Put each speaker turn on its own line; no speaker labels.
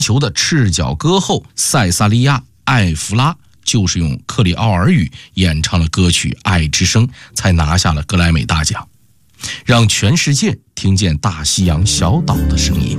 球的赤脚歌后塞萨利亚·艾弗拉就是用克里奥尔语演唱了歌曲《爱之声》，才拿下了格莱美大奖，让全世界听见大西洋小岛的声音。